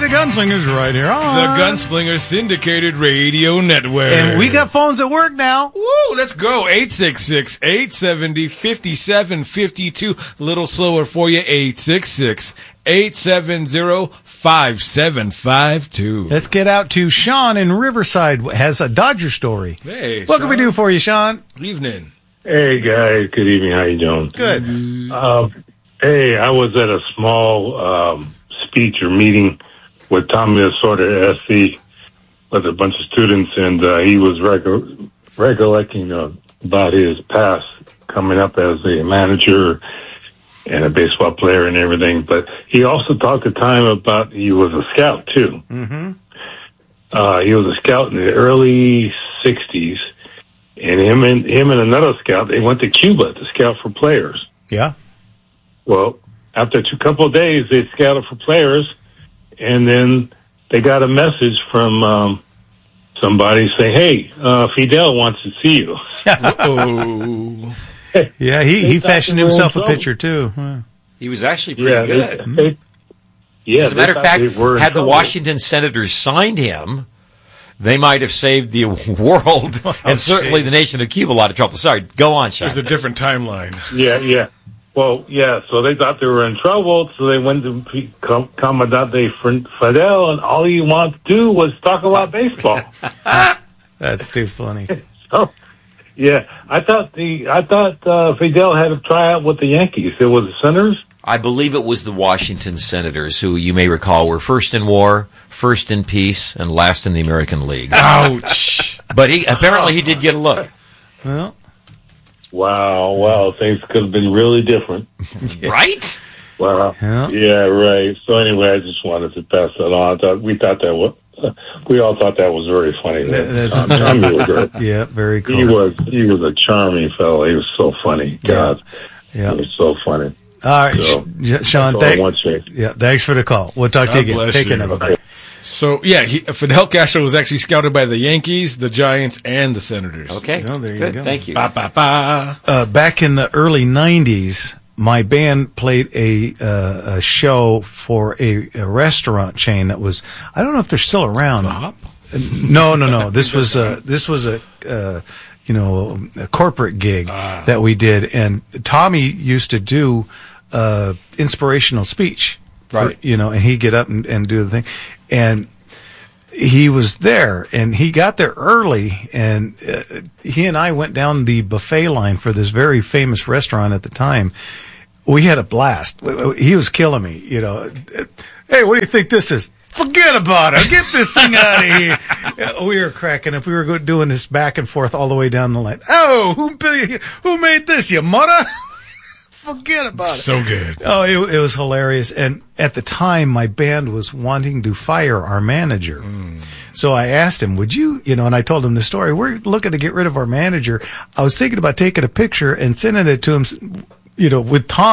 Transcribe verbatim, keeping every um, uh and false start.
the Gunslingers right here on the Gunslinger Syndicated Radio Network. And we got phones at work now. Woo, let's go. eight six six, eight seven zero, five seven five two. A little slower for you. eight six six, eight seven zero, five seven five two. Let's get out to Sean in Riverside. Has a Dodger story. Hey, What Sean. can we do for you, Sean? Evening. Hey, guys. Good evening. How you doing? Good. Uh, hey, I was at a small um, speech or meeting with Tommy Lasorda, S C, with a bunch of students, and uh, he was rec- recollecting uh, about his past coming up as a manager and a baseball player and everything. But he also talked a time about he was a scout, too. Mm-hmm. Uh, he was a scout in the early sixties. And him and him and another scout, they went to Cuba to scout for players. Yeah. Well, after a couple of days, they scouted for players, and then they got a message from um, somebody saying, "Hey, uh, Fidel wants to see you." Oh, yeah. He he fashioned himself a pitcher too. Huh. He was actually pretty yeah, good. they, they, yeah. As a matter of fact, had the trouble. Washington Senators signed him, they might have saved the world Oh, and certainly the nation of Cuba a lot of trouble. Sorry, go on, Sean. there's a different timeline. Yeah, yeah. Well, yeah. So they thought they were in trouble, so they went to P- Com- Comandante Fidel, and all he wanted to do was talk about baseball. That's too funny. So, yeah, I thought the I thought uh, Fidel had a tryout with the Yankees. It was the Senators. I believe it was the Washington Senators, who you may recall were first in war, first in peace, and last in the American League. Ouch. But he apparently he did get a look. Well, Wow, wow, things could have been really different. Right? Wow. Yeah. Yeah, right. So anyway, I just wanted to pass that on. I thought we thought that was uh, we all thought that was very funny. That- Tom, Tommy was great. yeah, very cool. He was he was a charming fellow. He was so funny. God, Yeah. he was so funny. All right, So, Sh- Sean. That's all I Thank, want to say. yeah, thanks for the call. We'll talk to God you again. bless Take care, you. now. Okay. So, yeah, he, Fidel Castro was actually scouted by the Yankees, the Giants, and the Senators. Okay. Oh, there you Good. go. Thank you. Ba, ba, ba. Uh, back in the early nineties, my band played a, uh, a show for a, a restaurant chain that was, I don't know if they're still around. The Hop? No, no, no. This was a, this was a, uh, you know, a corporate gig Ah. that we did. And Tommy used to do, uh, inspirational speech. for- Right. you know, and he'd get up and, and do the thing. And he was there, and he got there early, and uh, he and I went down the buffet line for this very famous restaurant at the time. We had a blast. He was killing me, you know. Hey, what do you think this is? Forget about it. Get this thing out of here. We were cracking up. We were go- doing this back and forth all the way down the line. Oh, who who made this? Your mother? Forget about it. So good. Oh, it, it was hilarious. And at the time, my band was wanting to fire our manager. Mm. So I asked him, would you, you know, and I told him the story. We're looking to get rid of our manager. I was thinking about taking a picture and sending it to him, you know, with Tom.